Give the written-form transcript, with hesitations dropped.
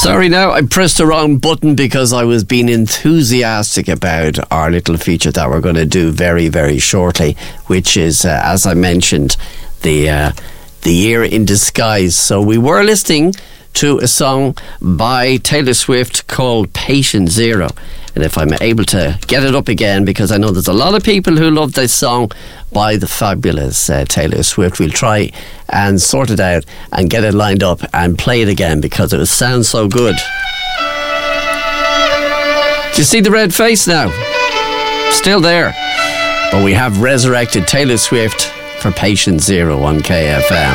Sorry now, I pressed the wrong button because I was being enthusiastic about our little feature that we're going to do very, very shortly, which is, as I mentioned, the Year in Disguise. So we were listening to a song by Taylor Swift called Patient Zero. And if I'm able to get it up again, because I know there's a lot of people who love this song by the fabulous Taylor Swift, we'll try and sort it out and get it lined up and play it again because it sounds so good. Do you see the red face now? Still there. But we have resurrected Taylor Swift for Patient Zero on KFM.